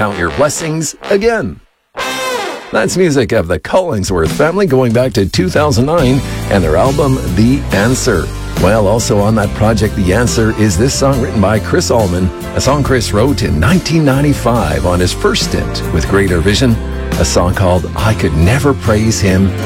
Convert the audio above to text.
count your blessings again. That's music of the Collingsworth family going back to 2009 and their album, The Answer. Well, also on that project, The Answer, is this song written by Chris Allman, a song Chris wrote in 1995 on his first stint with Greater Vision, a song called I Could Never Praise Him